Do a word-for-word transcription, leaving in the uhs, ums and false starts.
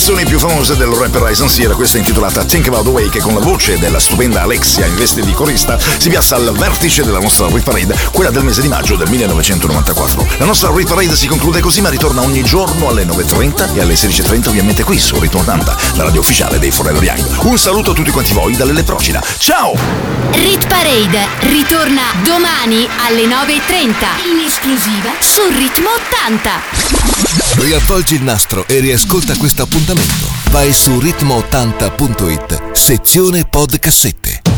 canzoni più famose del rapper Rise and Sear, questa è intitolata Think About the Way, che con la voce della stupenda Alexia in veste di corista si piazza al vertice della nostra Rit Parade, quella del mese di maggio del millenovecentonovantaquattro. La nostra Rit Parade si conclude così, ma ritorna ogni giorno alle nove e trenta e alle sedici e trenta ovviamente qui su Ritmo ottanta, la radio ufficiale dei Forever Young. Un saluto a tutti quanti voi dalle Leprocida. Ciao! Rit Parade ritorna domani alle nove e trenta in esclusiva su Ritmo ottanta. Riavvolgi il nastro e riascolta questo appuntamento. Vai su ritmo ottanta punto it, sezione podcassette.